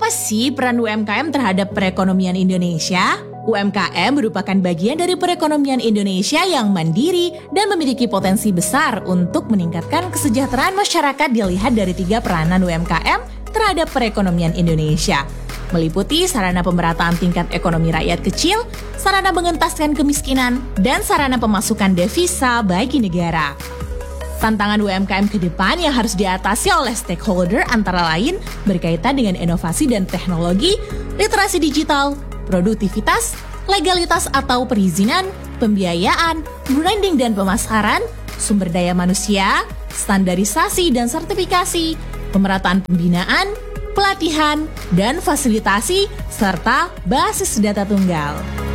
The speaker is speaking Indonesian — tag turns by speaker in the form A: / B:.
A: Apa sih peran UMKM terhadap perekonomian Indonesia? UMKM merupakan bagian dari perekonomian Indonesia yang mandiri dan memiliki potensi besar untuk meningkatkan kesejahteraan masyarakat dilihat dari 3 peranan UMKM terhadap perekonomian Indonesia, meliputi sarana pemerataan tingkat ekonomi rakyat kecil, sarana mengentaskan kemiskinan, dan sarana pemasukan devisa bagi negara. Tantangan UMKM ke depan yang harus diatasi oleh stakeholder antara lain berkaitan dengan inovasi dan teknologi, literasi digital, produktivitas, legalitas atau perizinan, pembiayaan, branding dan pemasaran, sumber daya manusia, standarisasi dan sertifikasi, pemerataan pembinaan, pelatihan, dan fasilitasi, serta basis data tunggal.